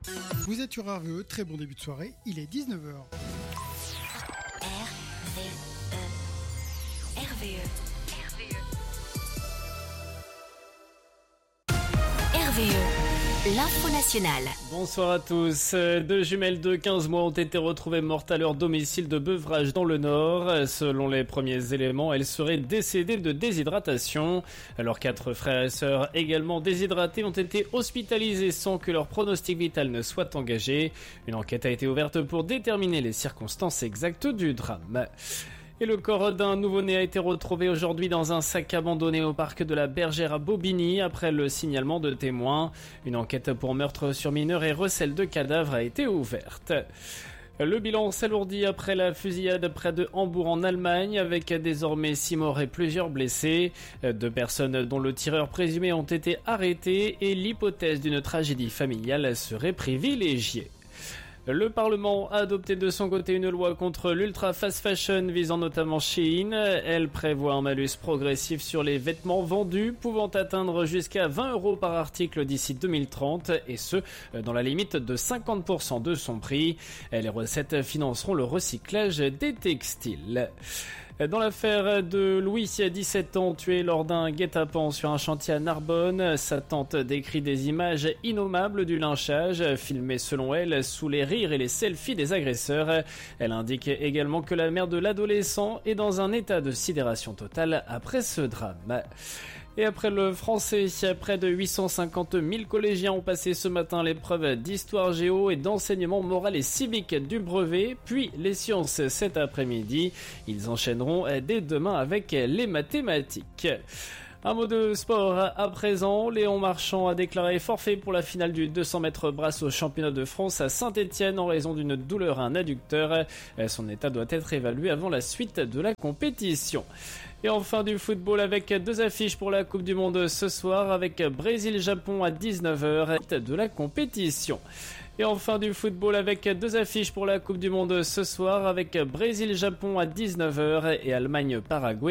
Vous êtes sur RVE, très bon début de soirée, il est 19h. RVE, l'info nationale. Bonsoir à tous. Deux jumelles de 15 mois ont été retrouvées mortes à leur domicile de Beuvrages dans le Nord. Selon les premiers éléments, elles seraient décédées de déshydratation. Leurs 4 frères et sœurs, également déshydratés, ont été hospitalisés sans que leur pronostic vital ne soit engagé. Une enquête a été ouverte pour déterminer les circonstances exactes du drame. Et le corps d'un nouveau-né a été retrouvé aujourd'hui dans un sac abandonné au parc de la Bergère à Bobigny après le signalement de témoins. Une enquête pour meurtre sur mineur et recel de cadavres a été ouverte. Le bilan s'alourdit après la fusillade près de Hambourg en Allemagne avec désormais 6 morts et plusieurs blessés. 2 personnes dont le tireur présumé ont été arrêtées et l'hypothèse d'une tragédie familiale serait privilégiée. Le Parlement a adopté de son côté une loi contre l'ultra fast fashion visant notamment Shein. Elle prévoit un malus progressif sur les vêtements vendus pouvant atteindre jusqu'à 20 € par article d'ici 2030 et ce, dans la limite de 50% de son prix. Les recettes financeront le recyclage des textiles. Dans l'affaire de Louis, 17 ans, tué lors d'un guet-apens sur un chantier à Narbonne, sa tante décrit des images innommables du lynchage, filmées selon elle sous les rires et les selfies des agresseurs. Elle indique également que la mère de l'adolescent est dans un état de sidération totale après ce drame. Et après le français, près de 850 000 collégiens ont passé ce matin l'épreuve d'histoire géo et d'enseignement moral et civique du brevet, puis les sciences cet après-midi. Ils enchaîneront dès demain avec les mathématiques. Un mot de sport à présent. Léon Marchand a déclaré forfait pour la finale du 200 mètres brasse au championnat de France à Saint-Étienne en raison d'une douleur à un adducteur. Son état doit être évalué avant la suite de la compétition. Et enfin du football avec 2 affiches pour la Coupe du Monde ce soir avec Brésil-Japon à 19h de la compétition. Et enfin du football avec 2 affiches pour la Coupe du Monde ce soir avec Brésil-Japon à 19h et Allemagne-Paraguay